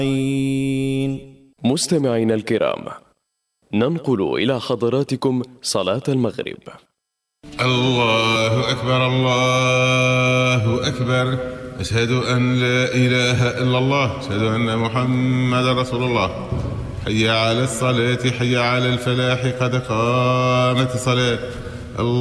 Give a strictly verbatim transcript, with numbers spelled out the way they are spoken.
مستمعينا الكرام، ننقل إلى حضراتكم صلاة المغرب. الله أكبر الله أكبر، أشهد أن لا إله إلا الله، أشهد أن محمد رسول الله. حي على الصلاة، حي على الفلاح، قد قامت الصلاة. الله